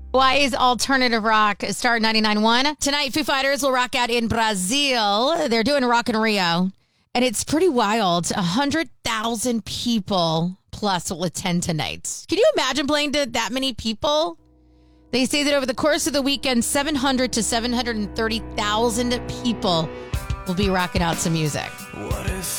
Hawaii's alternative rock, Star 99.1. Tonight, Foo Fighters will rock out in Brazil. They're doing Rock in Rio, and it's pretty wild. 100,000 people plus will attend tonight. Can you imagine playing to that many people? They say that over the course of the weekend, 700 to 730,000 people will be rocking out some music. What if